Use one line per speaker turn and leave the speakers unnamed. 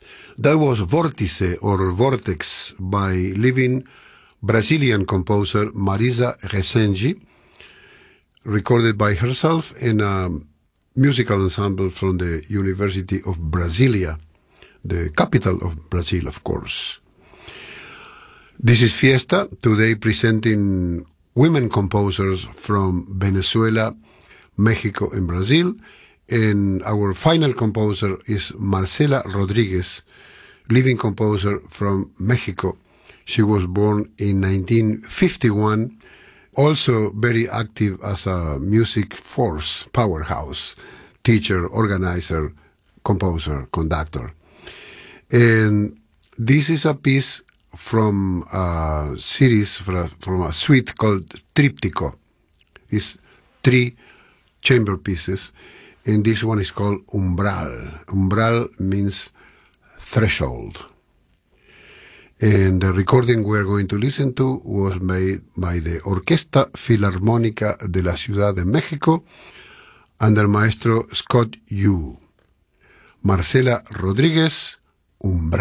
That was Vortice or Vortex by living Brazilian composer Marisa Resenji, recorded by herself in a musical ensemble from the University of Brasilia, the capital of Brazil, of course. This is Fiesta, today presenting women composers from Venezuela, Mexico, and Brazil. And our final composer is Marcela Rodriguez, living composer from Mexico. She was born in 1951, also very active as a music force, powerhouse, teacher, organizer, composer, conductor. And this is a piece from a series, from a suite called Tríptico. It's 3 chamber pieces, and this one is called Umbral. Umbral means threshold. And the recording we're going to listen to was made by the Orquesta Filarmónica de la Ciudad de México under Maestro Scott Yu. Marcela Rodriguez, Umbral.